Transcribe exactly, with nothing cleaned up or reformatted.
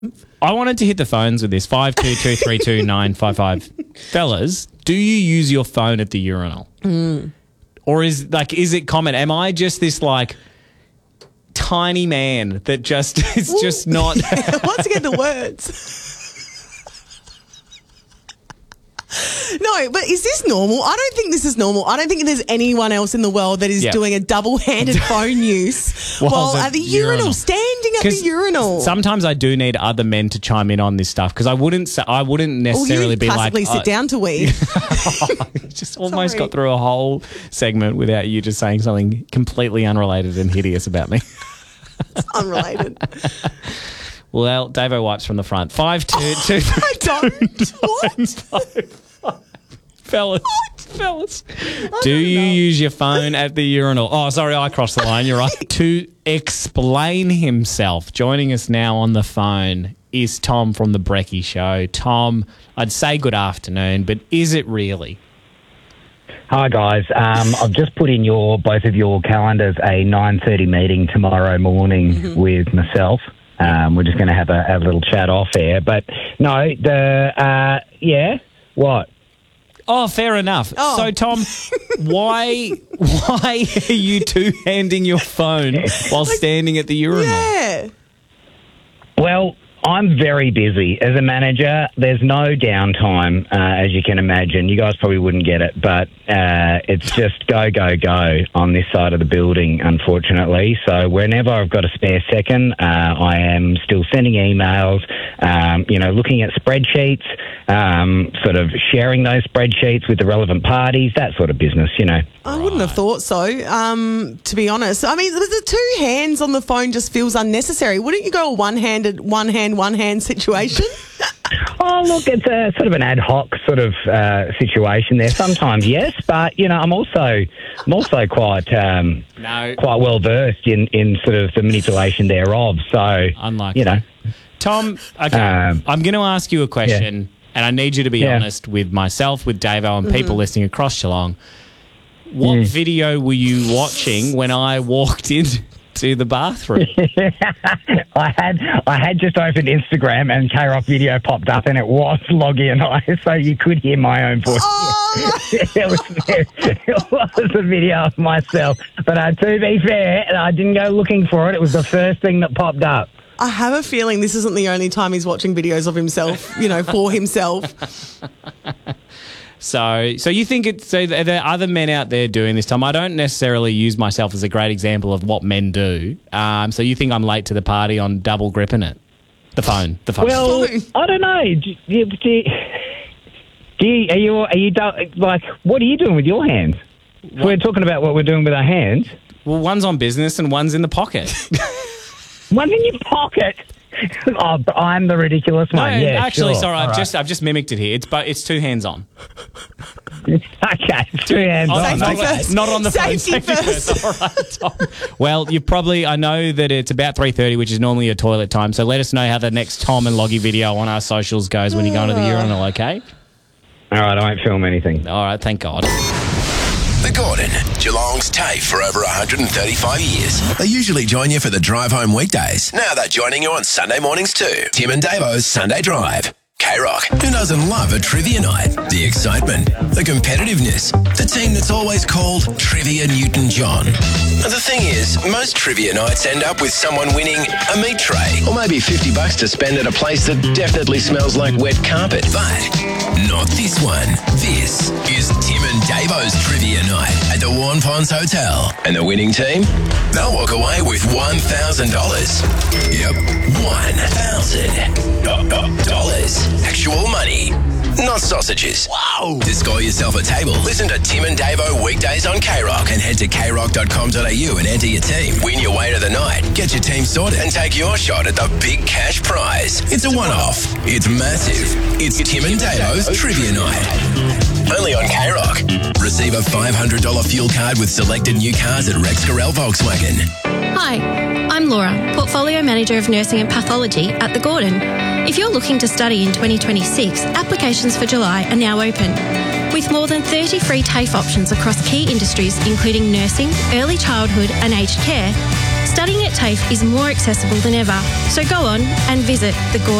I wanted to hit the phones with this. five two two three two nine five five. Fellas, do you use your phone at the urinal? Mm. Or is like is it common? Am I just this like tiny man that just is just not Once again the words. No, but is this normal? I don't think this is normal. I don't think there's anyone else in the world that is Yeah. doing a double-handed phone use While while at at the the urinal, urinal. standing at the 'Cause urinal. Sometimes I do need other men to chime in on this stuff because I wouldn't say, I wouldn't Well, necessarily you be like classically sit uh, down to wee. just almost Sorry. got through a whole segment without you just saying something completely unrelated and hideous about me. Unrelated. Well, Davo wipes from the front. Five two two. I don't. What? Fellas, fellas, do you use your phone at the urinal? Oh, sorry, I crossed the line. You're right. To explain himself, joining us now on the phone is Tom from the Brecky Show. Tom, I'd say good afternoon, but is it really? Hi guys, um, I've just put in your both of your calendars a nine thirty meeting tomorrow morning Mm-hmm. with myself. Um, we're just going to have a, a little chat off air, but no, the uh, yeah, what? Oh, fair enough. Oh. So, Tom, why why are you two-handing your phone while standing at the urinal? Yeah. Well, I'm very busy. As a manager, there's no downtime, uh, as you can imagine. You guys probably wouldn't get it, but uh, it's just go, go, go on this side of the building, unfortunately. So whenever I've got a spare second, uh, I am still sending emails, um, you know, looking at spreadsheets, um, sort of sharing those spreadsheets with the relevant parties, that sort of business, you know. I wouldn't have thought so, um, to be honest. I mean, the, the two hands on the phone just feels unnecessary. Wouldn't you go a one-handed, one-hand, one-hand situation? Oh, look, it's a sort of an ad hoc sort of uh, situation there. Sometimes, yes, but you know, I'm also, I'm also quite, um, No. quite well versed in, in sort of the manipulation thereof. So, Unlikely. you know, Tom, okay, Um, I'm going to ask you a question, and I need you to be Yeah. honest with myself, with Davo, and people listening across Geelong. What Mm. video were you watching when I walked into the bathroom? I had I had just opened Instagram and K-Rock video popped up, and it was Loggy and I, so you could hear my own voice. Oh, it, was, it was a video of myself. But uh, to be fair, I didn't go looking for it. It was the first thing that popped up. I have a feeling this isn't the only time he's watching videos of himself, you know, for himself. So, so you think it's so there are other men out there doing this, Tom? I don't necessarily use myself as a great example of what men do. Um, so you think I'm late to the party on double gripping it, the phone, the phone. Well, Phone. I don't know. Do you, do you, do you, are you, are you, do- like, what are you doing with your hands? We're talking about what we're doing with our hands. Well, one's on business and one's in the pocket. One's in your pocket. Oh, but I'm the ridiculous No, one. Yeah, actually, sure. sorry, All I've right. just I've just mimicked it here. It's but it's two hands on. Okay, two hands Oh, on. not, Safety first. not on the phone. Safety first. All right, Tom. Well, you probably I know that it's about three thirty, which is normally your toilet time. So let us know how the next Tom and Loggy video on our socials goes when you go into the urinal. Okay. All right, I won't film anything. All right. Thank God. The Gordon, Geelong's TAFE for over one hundred thirty-five years. They usually join you for the drive home weekdays. Now they're joining you on Sunday mornings too. Tim and Davo's Sunday Drive. K-Rock, who doesn't love a trivia night? The excitement, the competitiveness, the team that's always called Trivia Newton-John. The thing is, most trivia nights end up with someone winning a meat tray or maybe fifty bucks to spend at a place that definitely smells like wet carpet. But not this one. This is Tim and Davo's Trivia Night at the Warren Ponds Hotel. And the winning team? They'll walk away with one thousand dollars. Yep, one thousand dollars. Actual money, not sausages. Wow. To score yourself a table, listen to Tim and Davo weekdays on K-Rock and head to k rock dot com dot a u and enter your team. Win your way to the night, get your team sorted and take your shot at the big cash prize. It's a one-off. It's massive. It's Tim and Davo's Trivia Night. Only on K-Rock. Receive a five hundred dollars fuel card with selected new cars at Rex Corel Volkswagen. Hi, I'm Laura, Portfolio Manager of Nursing and Pathology at The Gordon. If you're looking to study in twenty twenty-six, applications for July are now open. With more than thirty free TAFE options across key industries including nursing, early childhood and aged care, Studying at TAFE is more accessible than ever, so go on and visit the Gordon.